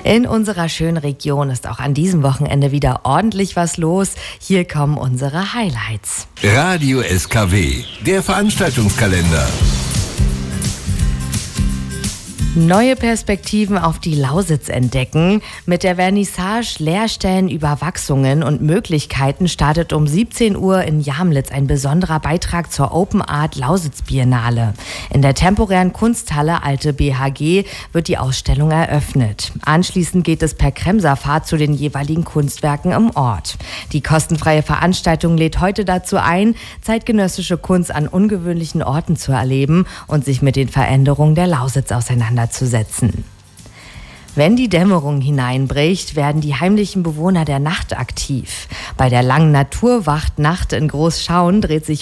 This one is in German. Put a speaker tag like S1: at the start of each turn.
S1: In unserer schönen Region ist auch an diesem Wochenende wieder ordentlich was los. Hier kommen unsere Highlights.
S2: Radio SKW, der Veranstaltungskalender.
S1: Neue Perspektiven auf die Lausitz entdecken. Mit der Vernissage Leerstellen, Überwachsungen und Möglichkeiten startet um 17 Uhr in Jamlitz ein besonderer Beitrag zur Open Art Lausitz Biennale. In der temporären Kunsthalle Alte BHG wird die Ausstellung eröffnet. Anschließend geht es per Kremserfahrt zu den jeweiligen Kunstwerken im Ort. Die kostenfreie Veranstaltung lädt heute dazu ein, zeitgenössische Kunst an ungewöhnlichen Orten zu erleben und sich mit den Veränderungen der Lausitz auseinanderzusetzen. Wenn die Dämmerung hineinbricht, werden die heimlichen Bewohner der Nacht aktiv. Bei der langen Naturwachtnacht in Großschauen dreht sich